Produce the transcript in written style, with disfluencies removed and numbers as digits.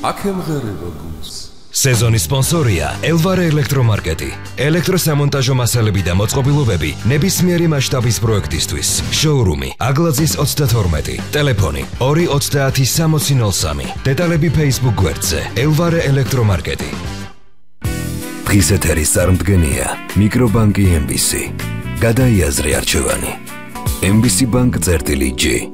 აქემღერება გულს. სეზონის სპონსორია ელვარე ელექტრომარკეტი. ელექტროსამონტაჟო მასალები და მოწყობილობები ნებისმიერი მასშტაბის პროექტისთვის. შოურუმი აგლაძის 32. ტელეფონი 230-6003. დეტალები Facebook გვერდზე ელვარე ელექტრომარკეტი. დღის ეთერის წარმდგენია მიკრობანკი MBC. გადაიაზრე არჩევანი. MBC Bank წერტილი G.